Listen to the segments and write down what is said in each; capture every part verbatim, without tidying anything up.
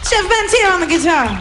Chef Ben's here on the guitar.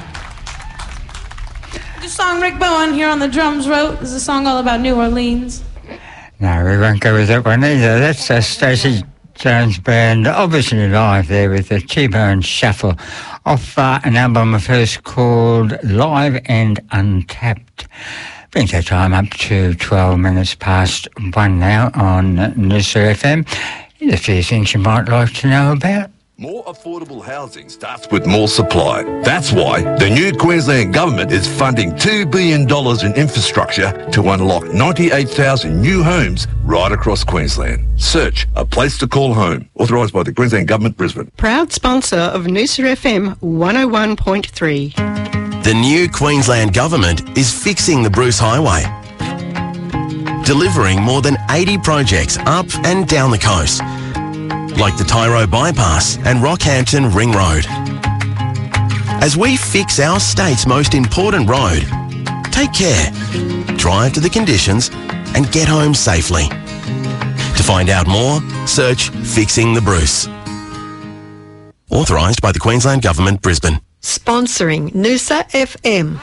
The song Rick Bowen here on the drums wrote is a song all about New Orleans. No, we won't go with that one either. That's uh, Stacey Jones Band, obviously live there with the T-Bone Shuffle off uh, an album of hers called Live and Untapped. Brings our time up to twelve minutes past one now on Noosa F M. There's a few things you might like to know about. More affordable housing starts with more supply. That's why the new Queensland Government is funding two billion dollars in infrastructure to unlock ninety-eight thousand new homes right across Queensland. Search A Place to Call Home. Authorised by the Queensland Government, Brisbane. Proud sponsor of Noosa F M one oh one point three. The new Queensland Government is fixing the Bruce Highway, delivering more than eighty projects up and down the coast, like the Tyro Bypass and Rockhampton Ring Road. As we fix our state's most important road, take care, drive to the conditions and get home safely. To find out more, search Fixing the Bruce. Authorised by the Queensland Government, Brisbane. Sponsoring Noosa F M.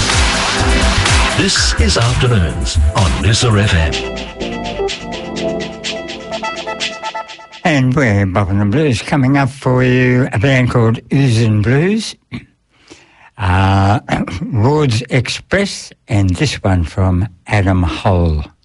This is Afternoons on Noosa F M. And we're Bobbin and Blues coming up for you, a band called Oozin Blues, uh, Ward's Express, and this one from Adam Hole.